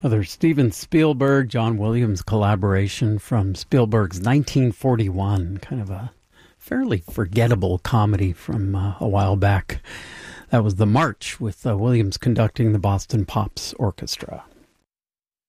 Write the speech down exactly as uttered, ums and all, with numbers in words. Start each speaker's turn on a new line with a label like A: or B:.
A: Another Steven Spielberg, John Williams collaboration from Spielberg's nineteen forty-one, kind of a fairly forgettable comedy from uh, a while back. That was The March, with uh, Williams conducting the Boston Pops Orchestra.